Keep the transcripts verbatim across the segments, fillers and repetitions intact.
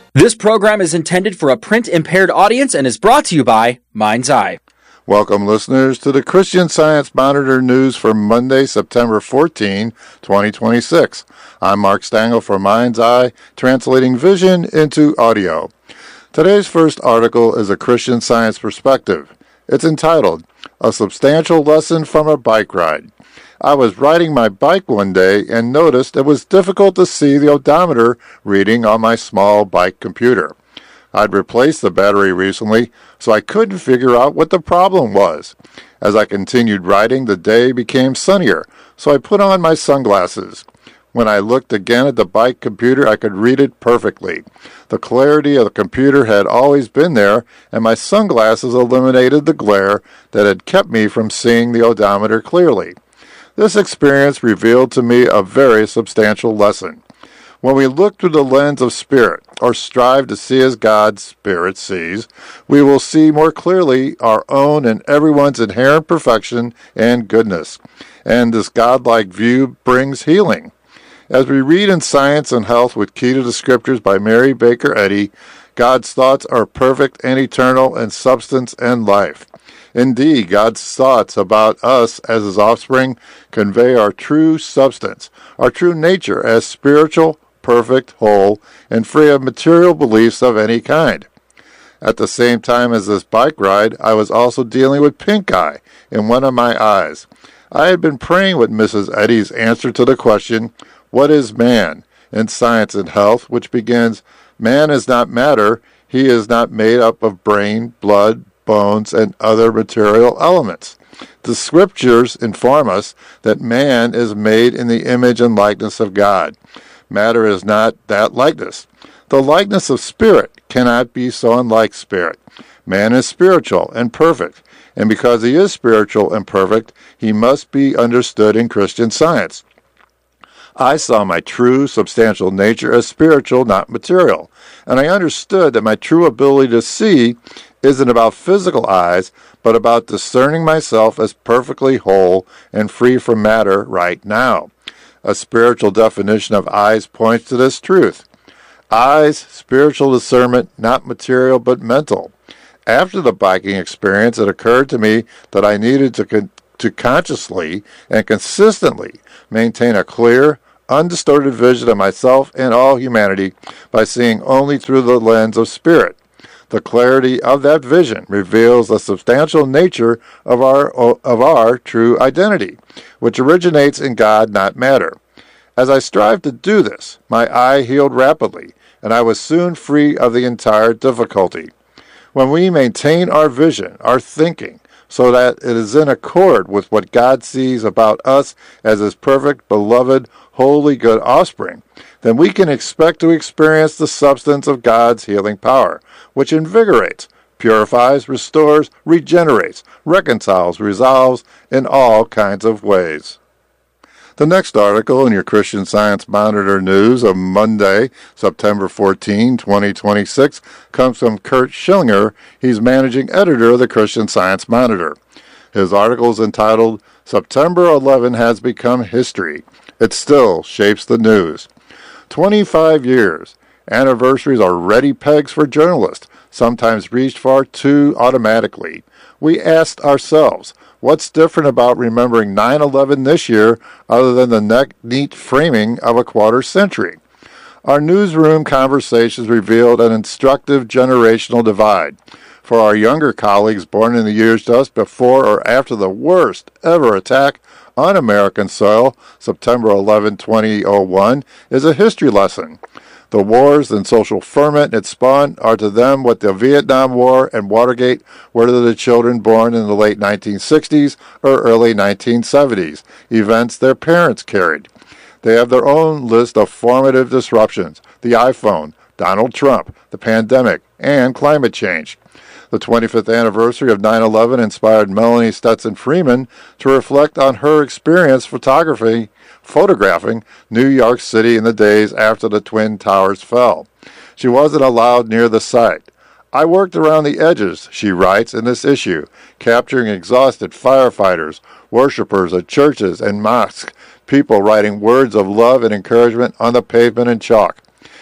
This program is intended for a print-impaired audience and is brought to you by Mind's Eye. Welcome, listeners, to the Christian Science Monitor News for Monday, September fourteenth, twenty twenty-six. I'm Mark Stangl for Mind's Eye, translating vision into audio. Today's first article is a Christian Science perspective. It's entitled, A Substantial Lesson from a Bike Ride. I was riding my bike one day and noticed it was difficult to see the odometer reading on my small bike computer. I'd replaced the battery recently, so I couldn't figure out what the problem was. As I continued riding, the day became sunnier, so I put on my sunglasses. When I looked again at the bike computer, I could read it perfectly. The clarity of the computer had always been there, and my sunglasses eliminated the glare that had kept me from seeing the odometer clearly. This experience revealed to me a very substantial lesson. When we look through the lens of spirit, or strive to see as God's Spirit sees, we will see more clearly our own and everyone's inherent perfection and goodness. And this godlike view brings healing. As we read in Science and Health with Key to the Scriptures by Mary Baker Eddy, God's thoughts are perfect and eternal in substance and life. Indeed, God's thoughts about us as His offspring convey our true substance, our true nature as spiritual, perfect, whole, and free of material beliefs of any kind. At the same time as this bike ride, I was also dealing with pink eye in one of my eyes. I had been praying with Missus Eddy's answer to the question, "What is man?" in Science and Health, which begins, "Man is not matter, he is not made up of brain, blood, bones, and other material elements." The Scriptures inform us that man is made in the image and likeness of God. Matter is not that likeness. The likeness of spirit cannot be so unlike spirit. Man is spiritual and perfect, and because he is spiritual and perfect, he must be understood in Christian Science. I saw my true, substantial nature as spiritual, not material, and I understood that my true ability to see isn't about physical eyes, but about discerning myself as perfectly whole and free from matter right now. A spiritual definition of eyes points to this truth. Eyes, spiritual discernment, not material but mental. After the biking experience, it occurred to me that I needed to con- to consciously and consistently maintain a clear, undistorted vision of myself and all humanity by seeing only through the lens of spirit. The clarity of that vision reveals the substantial nature of our of our true identity, which originates in God, not matter. As I strived to do this, my eye healed rapidly, and I was soon free of the entire difficulty. When we maintain our vision, our thinking, so that it is in accord with what God sees about us as His perfect, beloved, holy, good offspring, then we can expect to experience the substance of God's healing power, which invigorates, purifies, restores, regenerates, reconciles, resolves in all kinds of ways. The next article in your Christian Science Monitor News of Monday, September fourteenth, twenty twenty-six, comes from Kurt Schillinger. He's managing editor of the Christian Science Monitor. His article is entitled, September eleventh Has Become History. It Still Shapes the News. twenty-five years. Anniversaries are ready pegs for journalists, sometimes reached far too automatically. We asked ourselves, what's different about remembering nine eleven this year other than the ne- neat framing of a quarter century? Our newsroom conversations revealed an instructive generational divide. For our younger colleagues born in the years just before or after the worst ever attack on American soil, September eleventh, twenty oh one, is a history lesson. The wars and social ferment it spawned are to them what the Vietnam War and Watergate were to the children born in the late nineteen sixties or early nineteen seventies, events their parents carried. They have their own list of formative disruptions, the iPhone, Donald Trump, the pandemic, and climate change. The twenty-fifth anniversary of nine eleven inspired Melanie Stetson Freeman to reflect on her experience photography, photographing New York City in the days after the Twin Towers fell. She wasn't allowed near the site. I worked around the edges, she writes in this issue, capturing exhausted firefighters, worshipers at churches and mosques, people writing words of love and encouragement on the pavement in chalk.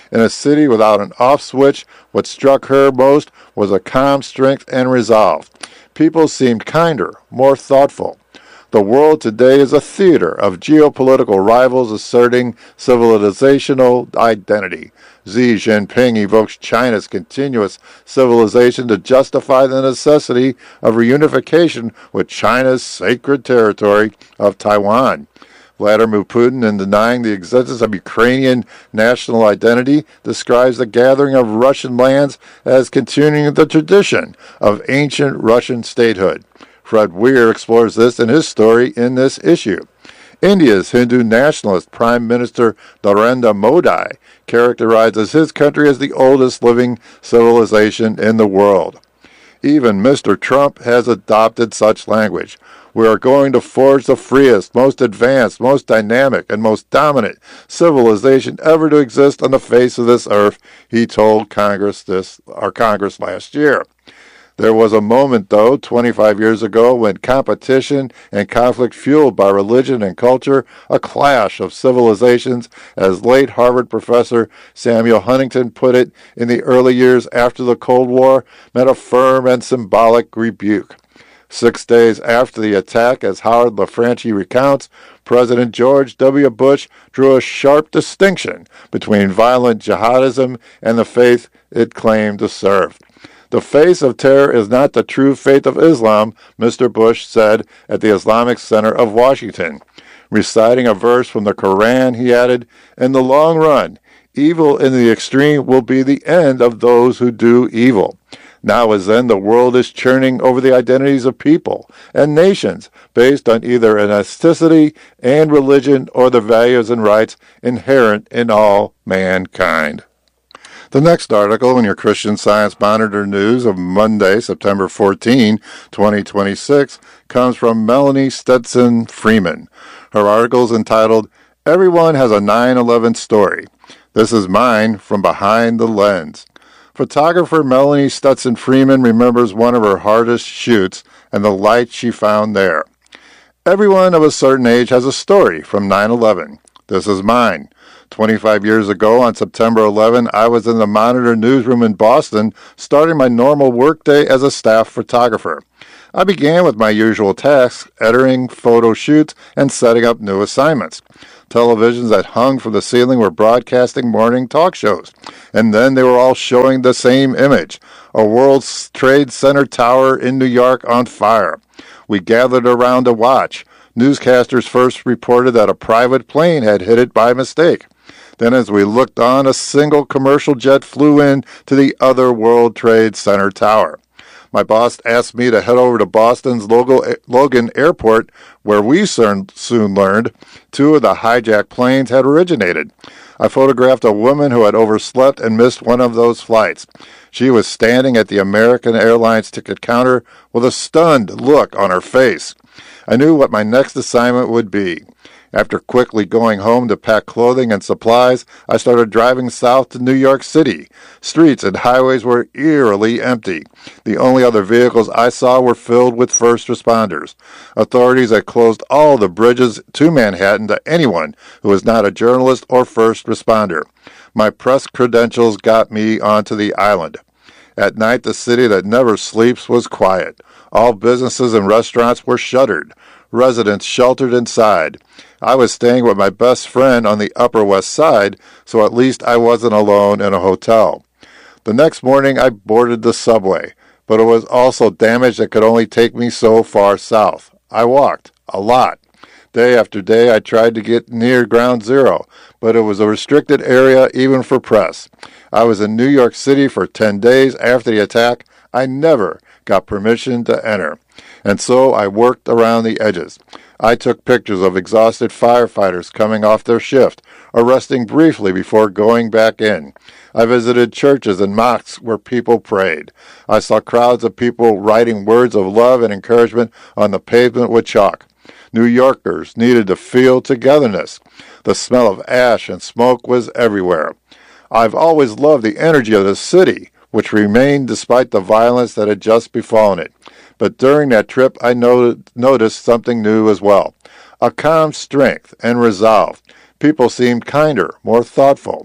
In a city without an off switch, what struck her most was a calm strength and resolve. People seemed kinder, more thoughtful. The world today is a theater of geopolitical rivals asserting civilizational identity. Xi Jinping evokes China's continuous civilization to justify the necessity of reunification with China's sacred territory of Taiwan. Vladimir Putin, in denying the existence of Ukrainian national identity, describes the gathering of Russian lands as continuing the tradition of ancient Russian statehood. Fred Weir explores this in his story in this issue. India's Hindu nationalist Prime Minister Narendra Modi characterizes his country as the oldest living civilization in the world. Even Mister Trump has adopted such language. We are going to forge the freest, most advanced, most dynamic, and most dominant civilization ever to exist on the face of this earth, he told Congress this, our Congress last year. There was a moment, though, twenty-five years ago, when competition and conflict fueled by religion and culture, a clash of civilizations, as late Harvard professor Samuel Huntington put it in the early years after the Cold War, met a firm and symbolic rebuke. Six days after the attack, as Howard LaFranchi recounts, President George W. Bush drew a sharp distinction between violent jihadism and the faith it claimed to serve. The face of terror is not the true faith of Islam, Mister Bush said at the Islamic Center of Washington. Reciting a verse from the Quran, he added, "In the long run, evil in the extreme will be the end of those who do evil." Now as then, the world is churning over the identities of people and nations based on either an ethnicity and religion or the values and rights inherent in all mankind. The next article in your Christian Science Monitor news of Monday, September fourteenth, twenty twenty-six, comes from Melanie Stetson Freeman. Her article is entitled, "Everyone Has a nine eleven Story. This is Mine from Behind the Lens." Photographer Melanie Stetson Freeman remembers one of her hardest shoots and the light she found there. Everyone of a certain age has a story from nine eleven. This is mine. twenty-five years ago, on September eleventh, I was in the Monitor newsroom in Boston, starting my normal workday as a staff photographer. I began with my usual tasks, editing photo shoots and setting up new assignments. Televisions that hung from the ceiling were broadcasting morning talk shows, and then they were all showing the same image, a World Trade Center tower in New York on fire. We gathered around to watch. Newscasters first reported that a private plane had hit it by mistake. Then as we looked on, a single commercial jet flew in to the other World Trade Center tower. My boss asked me to head over to Boston's Logan Airport, where we soon learned two of the hijacked planes had originated. I photographed a woman who had overslept and missed one of those flights. She was standing at the American Airlines ticket counter with a stunned look on her face. I knew what my next assignment would be. After quickly going home to pack clothing and supplies, I started driving south to New York City. Streets and highways were eerily empty. The only other vehicles I saw were filled with first responders. Authorities had closed all the bridges to Manhattan to anyone who was not a journalist or first responder. My press credentials got me onto the island. At night, the city that never sleeps was quiet. All businesses and restaurants were shuttered. Residents sheltered inside. I was staying with my best friend on the Upper West Side, so at least I wasn't alone in a hotel. The next morning I boarded the subway, but it was also damaged and could only take me so far south. I walked, a lot. Day after day I tried to get near Ground Zero, but it was a restricted area even for press. I was in New York City for ten days after the attack. I never got permission to enter, and so I worked around the edges. I took pictures of exhausted firefighters coming off their shift, or resting briefly before going back in. I visited churches and mosques where people prayed. I saw crowds of people writing words of love and encouragement on the pavement with chalk. New Yorkers needed to feel togetherness. The smell of ash and smoke was everywhere. I've always loved the energy of the city, which remained despite the violence that had just befallen it. But during that trip, I noted, noticed something new as well. A calm strength and resolve. People seemed kinder, more thoughtful.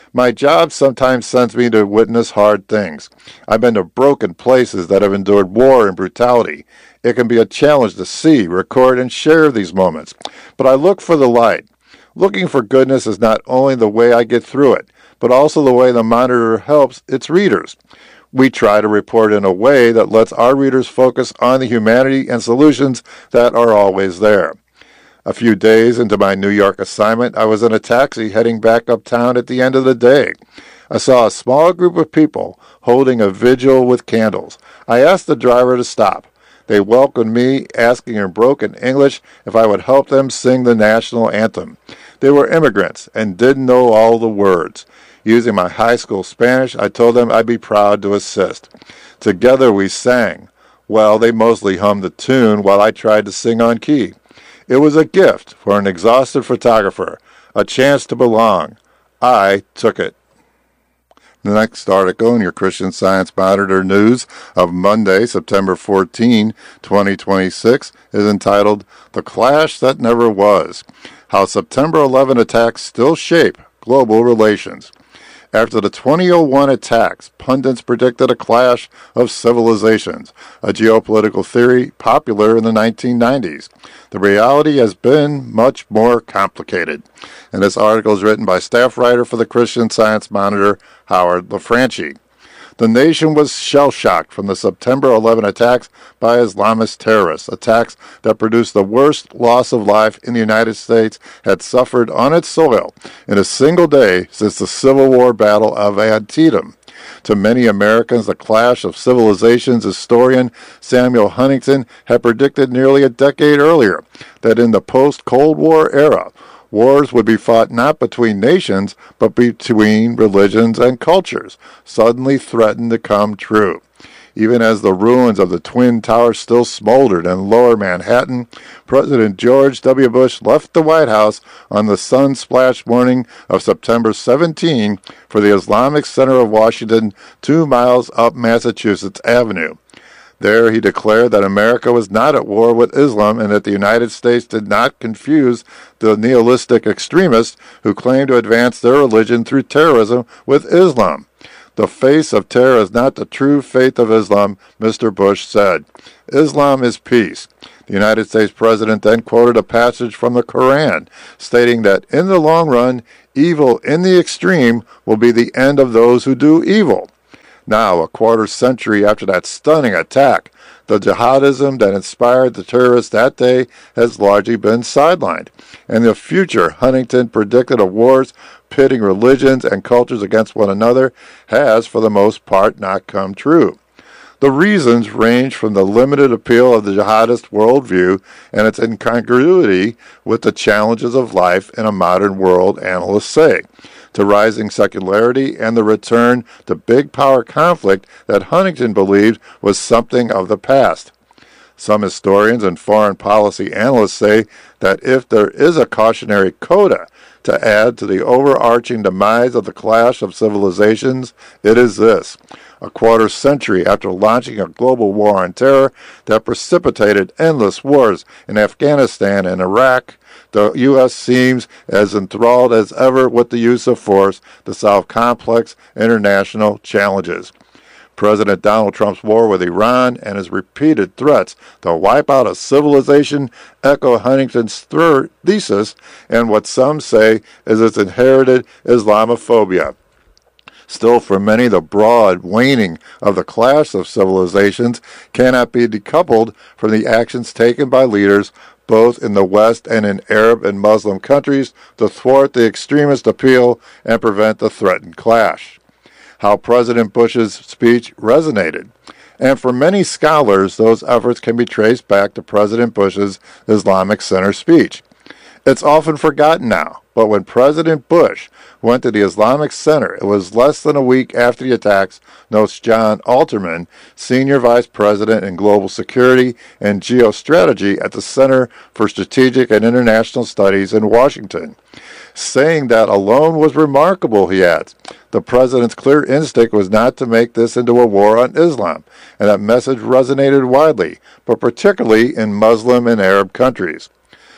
My job sometimes sends me to witness hard things. I've been to broken places that have endured war and brutality. It can be a challenge to see, record, and share these moments. But I look for the light. Looking for goodness is not only the way I get through it, but also the way the Monitor helps its readers. We try to report in a way that lets our readers focus on the humanity and solutions that are always there. A few days into my New York assignment, I was in a taxi heading back uptown at the end of the day. I saw a small group of people holding a vigil with candles. I asked the driver to stop. They welcomed me, asking in broken English if I would help them sing the national anthem. They were immigrants and didn't know all the words. Using my high school Spanish, I told them I'd be proud to assist. Together we sang. Well, they mostly hummed the tune while I tried to sing on key. It was a gift for an exhausted photographer, a chance to belong. I took it. The next article in your Christian Science Monitor news of Monday, September fourteenth, twenty twenty-six, is entitled The Clash That Never Was, How September eleventh Attacks Still Shape Global Relations. After the twenty oh one attacks, pundits predicted a clash of civilizations, a geopolitical theory popular in the nineteen nineties. The reality has been much more complicated. And this article is written by staff writer for the Christian Science Monitor, Howard LaFranchi. The nation was shell-shocked from the September eleventh attacks by Islamist terrorists, attacks that produced the worst loss of life in the United States had suffered on its soil in a single day since the Civil War Battle of Antietam. To many Americans, the clash of civilizations historian Samuel Huntington had predicted nearly a decade earlier that in the post-Cold War era, wars would be fought not between nations, but between religions and cultures, suddenly threatened to come true. Even as the ruins of the Twin Towers still smoldered in lower Manhattan, President George W. Bush left the White House on the sun-splashed morning of September seventeenth for the Islamic Center of Washington, two miles up Massachusetts Avenue. There he declared that America was not at war with Islam and that the United States did not confuse the nihilistic extremists who claim to advance their religion through terrorism with Islam. The face of terror is not the true faith of Islam, Mister Bush said. Islam is peace. The United States President then quoted a passage from the Quran, stating that in the long run, evil in the extreme will be the end of those who do evil. Now, a quarter century after that stunning attack, the jihadism that inspired the terrorists that day has largely been sidelined. In the future, Huntington predicted of wars pitting religions and cultures against one another has, for the most part, not come true. The reasons range from the limited appeal of the jihadist worldview and its incongruity with the challenges of life in a modern world, analysts say, to rising secularity and the return to big power conflict that Huntington believed was something of the past. Some historians and foreign policy analysts say that if there is a cautionary coda to add to the overarching demise of the clash of civilizations, it is this. A quarter century after launching a global war on terror that precipitated endless wars in Afghanistan and Iraq, the U S seems as enthralled as ever with the use of force to solve complex international challenges. President Donald Trump's war with Iran and his repeated threats to wipe out a civilization echo Huntington's third thesis and what some say is its inherited Islamophobia. Still, for many, the broad waning of the clash of civilizations cannot be decoupled from the actions taken by leaders both in the West and in Arab and Muslim countries to thwart the extremist appeal and prevent the threatened clash. How President Bush's speech resonated. And for many scholars, those efforts can be traced back to President Bush's Islamic Center speech. It's often forgotten now, but when President Bush went to the Islamic Center, it was less than a week after the attacks, notes John Alterman, Senior Vice President in Global Security and Geostrategy at the Center for Strategic and International Studies in Washington. Saying that alone was remarkable, he adds. The president's clear instinct was not to make this into a war on Islam, and that message resonated widely, but particularly in Muslim and Arab countries.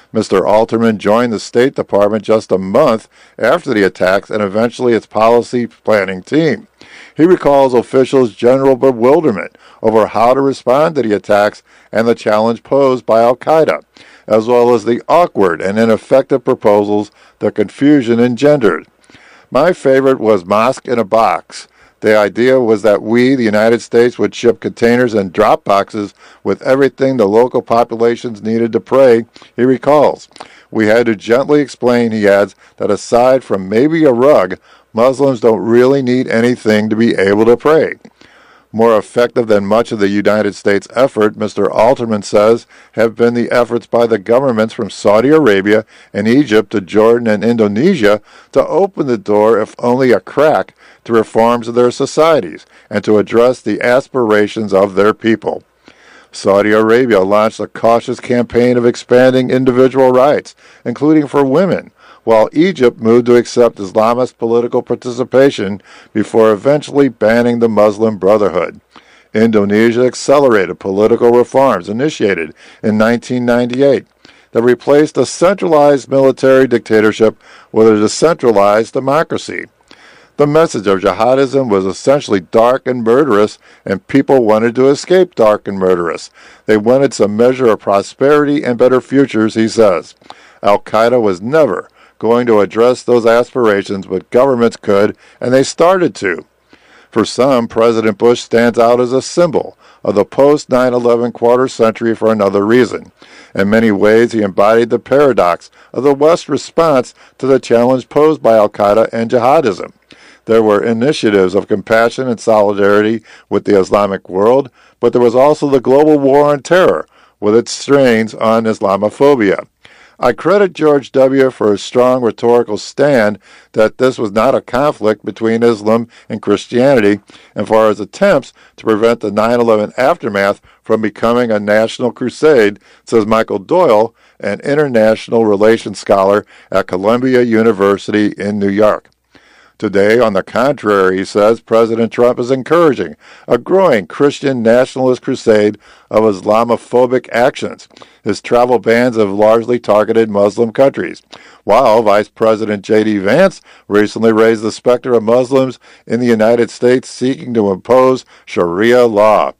Mister Alterman joined the State Department just a month after the attacks and eventually its policy planning team. He recalls officials' general bewilderment over how to respond to the attacks and the challenge posed by al-Qaeda, as well as the awkward and ineffective proposals the confusion engendered. My favorite was Mosque in a Box. The idea was that we, the United States, would ship containers and drop boxes with everything the local populations needed to pray, he recalls. We had to gently explain, he adds, that aside from maybe a rug, Muslims don't really need anything to be able to pray. More effective than much of the United States effort, Mister Alterman says, have been the efforts by the governments from Saudi Arabia and Egypt to Jordan and Indonesia to open the door, if only a crack, to reforms of their societies and to address the aspirations of their people. Saudi Arabia launched a cautious campaign of expanding individual rights, including for women, while Egypt moved to accept Islamist political participation before eventually banning the Muslim Brotherhood. Indonesia accelerated political reforms initiated in nineteen ninety-eight that replaced a centralized military dictatorship with a decentralized democracy. The message of jihadism was essentially dark and murderous, and people wanted to escape dark and murderous. They wanted some measure of prosperity and better futures, he says. Al-Qaeda was never going to address those aspirations, but governments could, and they started to. For some, President Bush stands out as a symbol of the post nine eleven quarter century for another reason. In many ways, he embodied the paradox of the West's response to the challenge posed by al-Qaeda and jihadism. There were initiatives of compassion and solidarity with the Islamic world, but there was also the global war on terror, with its strains on Islamophobia. I credit George W. for his strong rhetorical stand that this was not a conflict between Islam and Christianity, and for his attempts to prevent the nine eleven aftermath from becoming a national crusade, says Michael Doyle, an international relations scholar at Columbia University in New York. Today, on the contrary, he says, President Trump is encouraging a growing Christian nationalist crusade of Islamophobic actions. His travel bans have largely targeted Muslim countries, while Vice President J D Vance recently raised the specter of Muslims in the United States seeking to impose Sharia law.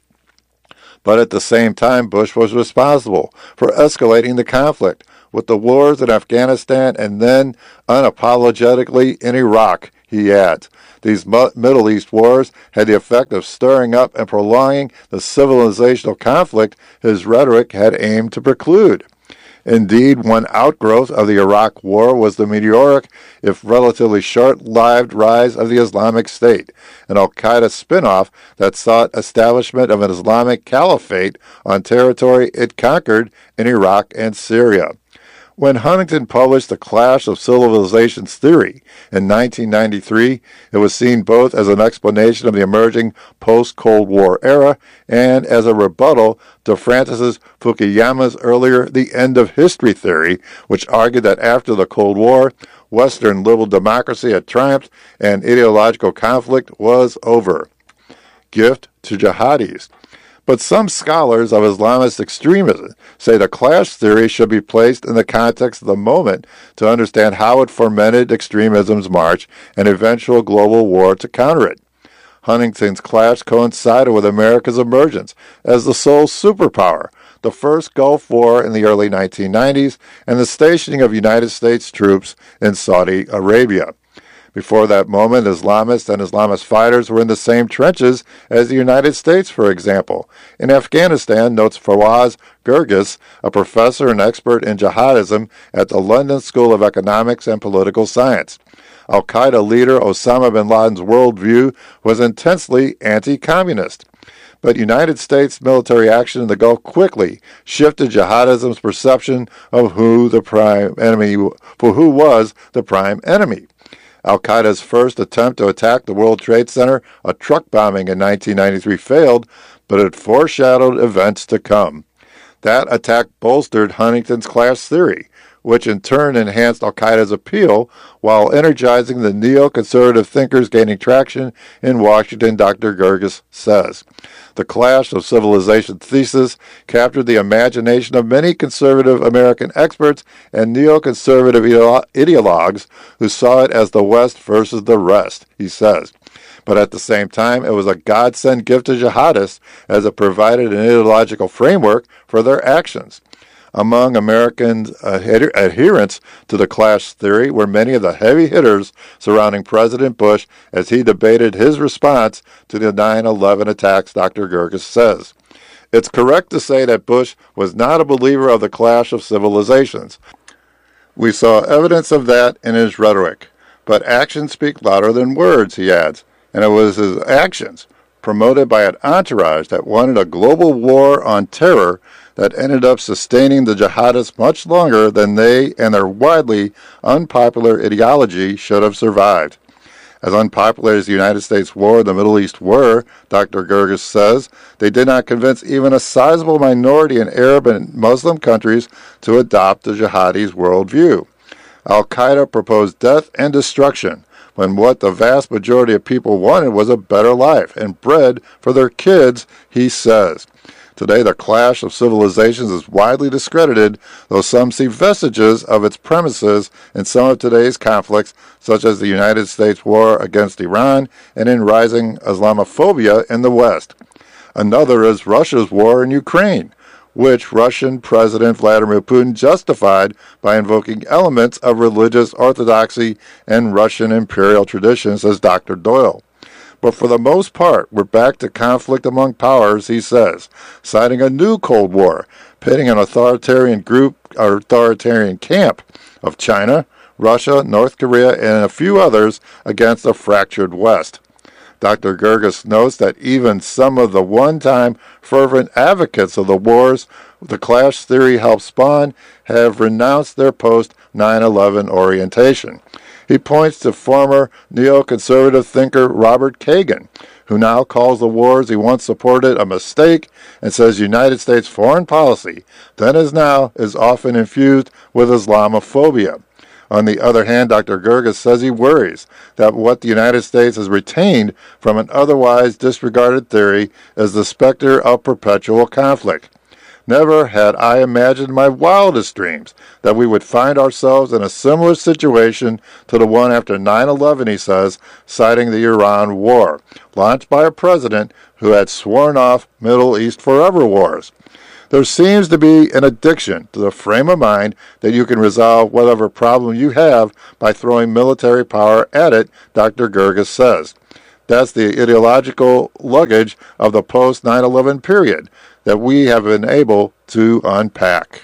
But at the same time, Bush was responsible for escalating the conflict with the wars in Afghanistan and then unapologetically in Iraq, he adds. These Middle East wars had the effect of stirring up and prolonging the civilizational conflict his rhetoric had aimed to preclude. Indeed, one outgrowth of the Iraq War was the meteoric, if relatively short-lived, rise of the Islamic State, an al-Qaeda spin-off that sought establishment of an Islamic caliphate on territory it conquered in Iraq and Syria. When Huntington published The Clash of Civilizations Theory in nineteen ninety-three, it was seen both as an explanation of the emerging post-Cold War era and as a rebuttal to Francis Fukuyama's earlier The End of History theory, which argued that after the Cold War, Western liberal democracy had triumphed and ideological conflict was over. Gift to jihadis. But some scholars of Islamist extremism say the clash theory should be placed in the context of the moment to understand how it fermented extremism's march and eventual global war to counter it. Huntington's clash coincided with America's emergence as the sole superpower, the first Gulf War in the early nineteen nineties, and the stationing of United States troops in Saudi Arabia. Before that moment, Islamists and Islamist fighters were in the same trenches as the United States, for example. In Afghanistan, notes Fawaz Gergis, a professor and expert in jihadism at the London School of Economics and Political Science. Al-Qaeda leader Osama bin Laden's worldview was intensely anti-communist. But United States military action in the Gulf quickly shifted jihadism's perception of who the prime enemy, for who was the prime enemy. Al-Qaeda's first attempt to attack the World Trade Center, a truck bombing in nineteen ninety-three, failed, but it foreshadowed events to come. That attack bolstered Huntington's clash theory, which in turn enhanced al-Qaeda's appeal while energizing the neoconservative thinkers gaining traction in Washington, Doctor Gerges says. The clash of civilization thesis captured the imagination of many conservative American experts and neoconservative ideolo- ideologues who saw it as the West versus the rest, he says. But at the same time, it was a godsend gift to jihadists as it provided an ideological framework for their actions. Among Americans' adher- adherents to the clash theory were many of the heavy hitters surrounding President Bush as he debated his response to the nine eleven attacks, Doctor Gerges says. It's correct to say that Bush was not a believer of the clash of civilizations. We saw evidence of that in his rhetoric. But actions speak louder than words, he adds, and it was his actions, promoted by an entourage that wanted a global war on terror, that ended up sustaining the jihadists much longer than they and their widely unpopular ideology should have survived. As unpopular as the United States war in the Middle East were, Doctor Gerges says, they did not convince even a sizable minority in Arab and Muslim countries to adopt the jihadis' worldview. Al-Qaeda proposed death and destruction, when what the vast majority of people wanted was a better life and bread for their kids, he says. Today, the clash of civilizations is widely discredited, though some see vestiges of its premises in some of today's conflicts, such as the United States war against Iran and in rising Islamophobia in the West. Another is Russia's war in Ukraine, which Russian President Vladimir Putin justified by invoking elements of religious orthodoxy and Russian imperial tradition, says Doctor Doyle. But for the most part, we're back to conflict among powers, he says, citing a new Cold War, pitting an authoritarian group, or authoritarian camp of China, Russia, North Korea, and a few others against a fractured West. Doctor Gerges notes that even some of the one-time fervent advocates of the wars the clash theory helped spawn have renounced their post nine eleven orientation. He points to former neoconservative thinker Robert Kagan, who now calls the wars he once supported a mistake and says United States foreign policy, then as now, is often infused with Islamophobia. On the other hand, Doctor Gerges says he worries that what the United States has retained from an otherwise disregarded theory is the specter of perpetual conflict. Never had I imagined in my wildest dreams that we would find ourselves in a similar situation to the one after nine eleven, he says, citing the Iran war, launched by a president who had sworn off Middle East forever wars. There seems to be an addiction to the frame of mind that you can resolve whatever problem you have by throwing military power at it, Doctor Gerges says. That's the ideological luggage of the post nine eleven period that we have been able to unpack.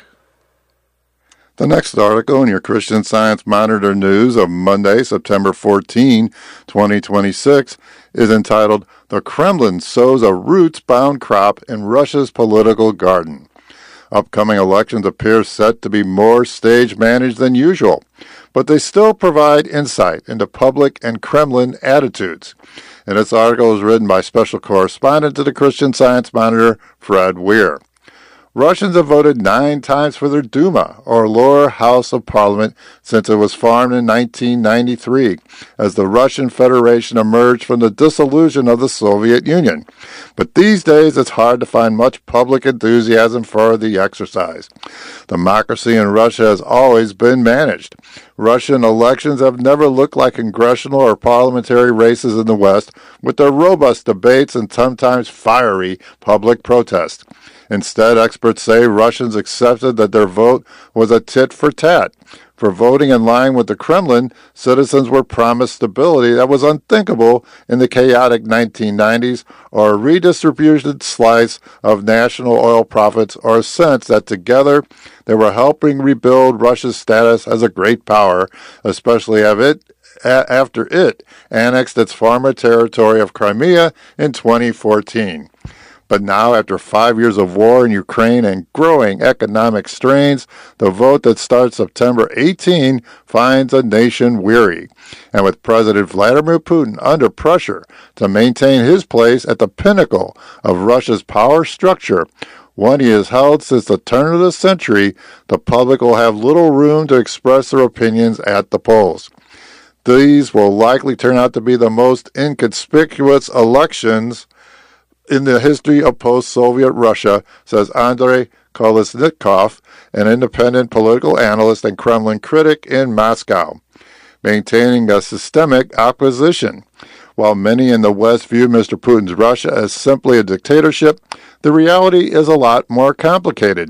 The next article in your Christian Science Monitor news of Monday, September fourteenth, twenty twenty-six, is entitled, "The Kremlin Sows a Roots-Bound Crop in Russia's Political Garden." Upcoming elections appear set to be more stage-managed than usual, but they still provide insight into public and Kremlin attitudes. And this article is written by special correspondent to the Christian Science Monitor, Fred Weir. Russians have voted nine times for their Duma, or lower house of parliament, since it was formed in nineteen ninety-three, as the Russian Federation emerged from the dissolution of the Soviet Union. But these days it's hard to find much public enthusiasm for the exercise. Democracy in Russia has always been managed. Russian elections have never looked like congressional or parliamentary races in the West, with their robust debates and sometimes fiery public protests. Instead, experts say Russians accepted that their vote was a tit for tat. For voting in line with the Kremlin, citizens were promised stability that was unthinkable in the chaotic nineteen nineties, or a redistributed slice of national oil profits, or a sense that together they were helping rebuild Russia's status as a great power, especially of it, after it annexed its former territory of Crimea in twenty fourteen. But now, after five years of war in Ukraine and growing economic strains, the vote that starts September eighteenth finds a nation weary. And with President Vladimir Putin under pressure to maintain his place at the pinnacle of Russia's power structure, One he has held since the turn of the century, the public will have little room to express their opinions at the polls. These will likely turn out to be the most inconspicuous elections in the history of post-Soviet Russia, says Andrei Kolesnikov, an independent political analyst and Kremlin critic in Moscow, maintaining a systemic opposition. While many in the West view Mister Putin's Russia as simply a dictatorship, the reality is a lot more complicated.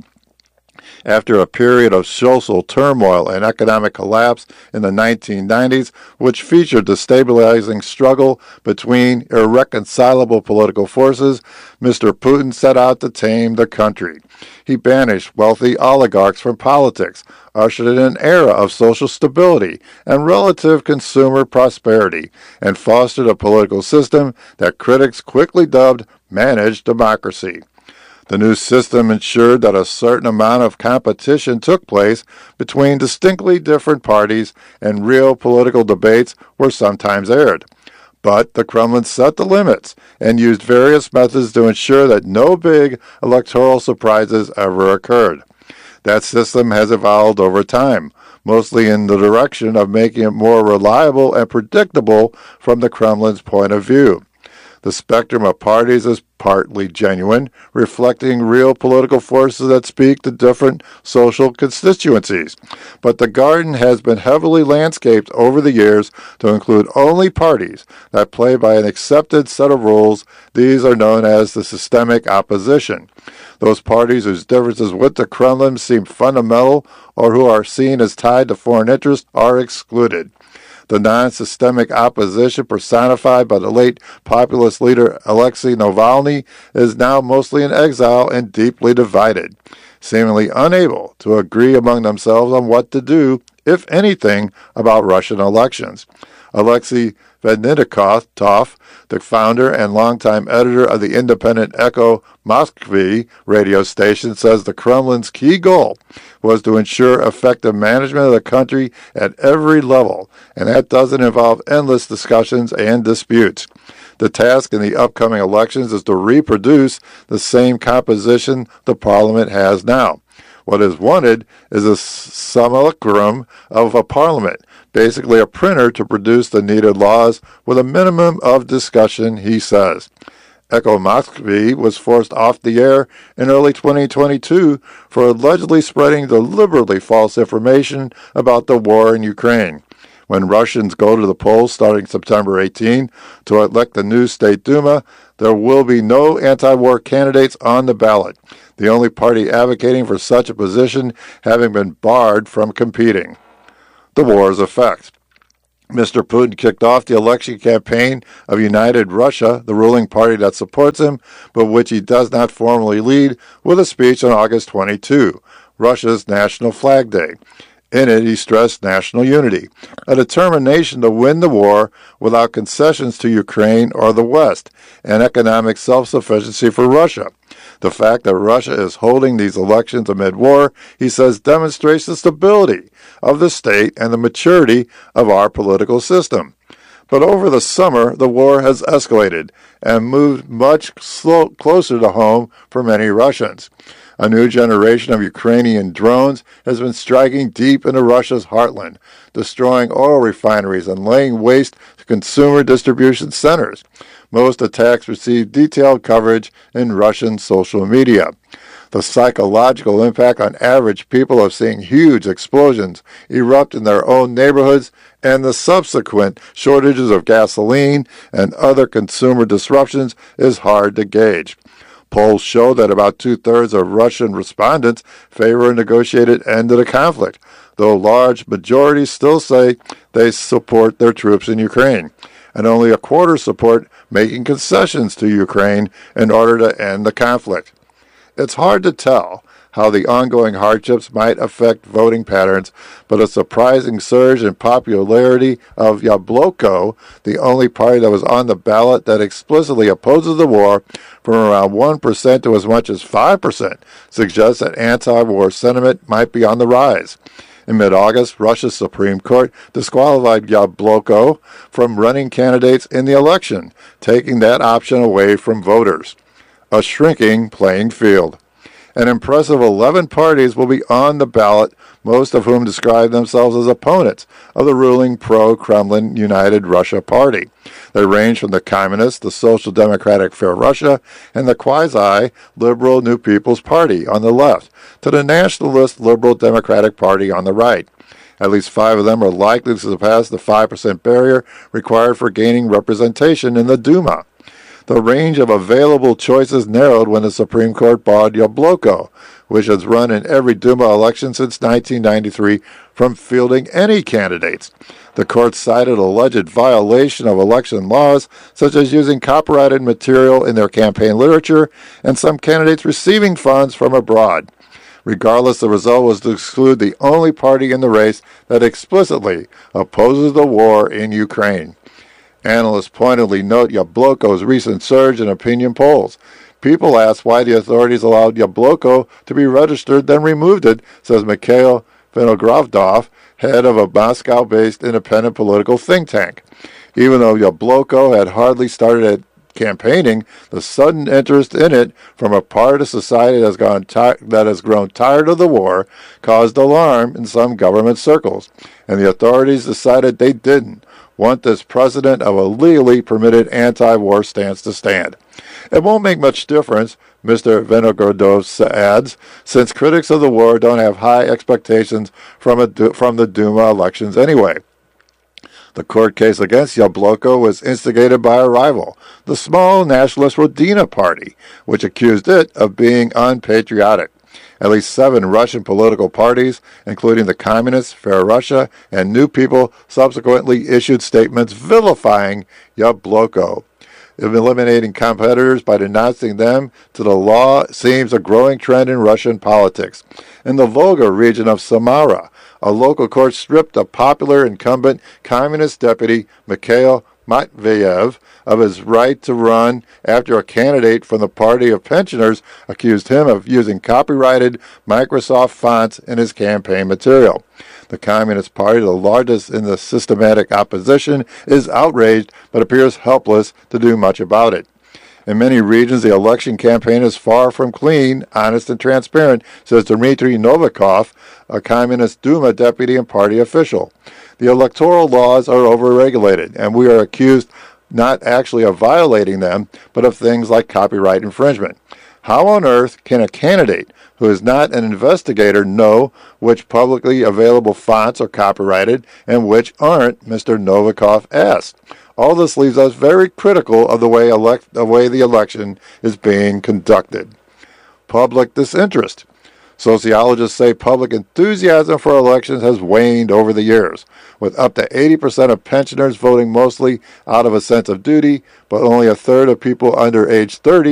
After a period of social turmoil and economic collapse in the nineteen nineties, which featured the stabilizing struggle between irreconcilable political forces, Mister Putin set out to tame the country. He banished wealthy oligarchs from politics, ushered in an era of social stability and relative consumer prosperity, and fostered a political system that critics quickly dubbed managed democracy. The new system ensured that a certain amount of competition took place between distinctly different parties, and real political debates were sometimes aired. But the Kremlin set the limits and used various methods to ensure that no big electoral surprises ever occurred. That system has evolved over time, mostly in the direction of making it more reliable and predictable from the Kremlin's point of view. The spectrum of parties is partly genuine, reflecting real political forces that speak to different social constituencies. But the garden has been heavily landscaped over the years to include only parties that play by an accepted set of rules. These are known as the systemic opposition. Those parties whose differences with the Kremlin seem fundamental or who are seen as tied to foreign interests are excluded. The non-systemic opposition personified by the late populist leader Alexei Navalny is now mostly in exile and deeply divided, seemingly unable to agree among themselves on what to do, if anything, about Russian elections. Alexei Venediktov, the founder and longtime editor of the independent Echo Moskvy radio station, says the Kremlin's key goal was to ensure effective management of the country at every level, and that doesn't involve endless discussions and disputes. The task in the upcoming elections is to reproduce the same composition the parliament has now. What is wanted is a simulacrum of a parliament, basically a printer to produce the needed laws with a minimum of discussion, he says. Echo Moskvy was forced off the air in early twenty twenty-two for allegedly spreading deliberately false information about the war in Ukraine. When Russians go to the polls starting September eighteenth to elect the new State Duma, there will be no anti-war candidates on the ballot, the only party advocating for such a position having been barred from competing. The war's effect. Mister Putin kicked off the election campaign of United Russia, the ruling party that supports him, but which he does not formally lead, with a speech on August twenty-second, Russia's National Flag Day. In it, he stressed national unity, a determination to win the war without concessions to Ukraine or the West, and economic self-sufficiency for Russia. The fact that Russia is holding these elections amid war, he says, demonstrates the stability of the state and the maturity of our political system. But over the summer, the war has escalated and moved much slow, closer to home for many Russians. A new generation of Ukrainian drones has been striking deep into Russia's heartland, destroying oil refineries and laying waste to consumer distribution centers. Most attacks receive detailed coverage in Russian social media. The psychological impact on average people of seeing huge explosions erupt in their own neighborhoods and the subsequent shortages of gasoline and other consumer disruptions is hard to gauge. Polls show that about two-thirds of Russian respondents favor a negotiated end to the conflict, though large majorities still say they support their troops in Ukraine, and only a quarter support making concessions to Ukraine in order to end the conflict. It's hard to tell how the ongoing hardships might affect voting patterns, but a surprising surge in popularity of Yabloko, the only party that was on the ballot that explicitly opposes the war, from around one percent to as much as five percent, suggests that anti-war sentiment might be on the rise. In mid-August, Russia's Supreme Court disqualified Yabloko from running candidates in the election, taking that option away from voters. A shrinking playing field. An impressive eleven parties will be on the ballot, most of whom describe themselves as opponents of the ruling pro-Kremlin United Russia Party. They range from the Communist, the Social Democratic Fair Russia, and the quasi-liberal New People's Party on the left, to the nationalist Liberal Democratic Party on the right. At least five of them are likely to surpass the five percent barrier required for gaining representation in the Duma. The range of available choices narrowed when the Supreme Court barred Yabloko, which has run in every Duma election since nineteen ninety-three, from fielding any candidates. The court cited alleged violation of election laws, such as using copyrighted material in their campaign literature and some candidates receiving funds from abroad. Regardless, the result was to exclude the only party in the race that explicitly opposes the war in Ukraine. Analysts pointedly note Yabloko's recent surge in opinion polls. People asked why the authorities allowed Yabloko to be registered, then removed it, says Mikhail Vinogradov, head of a Moscow-based independent political think tank. Even though Yabloko had hardly started campaigning, the sudden interest in it from a part of society that has, gone ti- that has grown tired of the war caused alarm in some government circles, and the authorities decided they didn't want this precedent of a legally permitted anti-war stance to stand. It won't make much difference, Mister Vinogradov adds, since critics of the war don't have high expectations from, a, from the Duma elections anyway. The court case against Yabloko was instigated by a rival, the small nationalist Rodina Party, which accused it of being unpatriotic. At least seven Russian political parties, including the Communists, Fair Russia, and New People, subsequently issued statements vilifying Yabloko. Eliminating competitors by denouncing them to the law seems a growing trend in Russian politics. In the Volga region of Samara, a local court stripped a popular incumbent communist deputy, Mikhail Matveyev, of his right to run after a candidate from the Party of Pensioners accused him of using copyrighted Microsoft fonts in his campaign material. The Communist Party, the largest in the systematic opposition, is outraged but appears helpless to do much about it. In many regions, the election campaign is far from clean, honest, and transparent, says Dmitry Novikov, a Communist Duma deputy and party official. The electoral laws are overregulated, and we are accused not actually of violating them, but of things like copyright infringement. How on earth can a candidate who is not an investigator know which publicly available fonts are copyrighted and which aren't, Mister Novikov asked. All this leaves us very critical of the way, elect, the way the election is being conducted. Public disinterest. Sociologists say public enthusiasm for elections has waned over the years, with up to eighty percent of pensioners voting mostly out of a sense of duty, but only a third of people under age thirty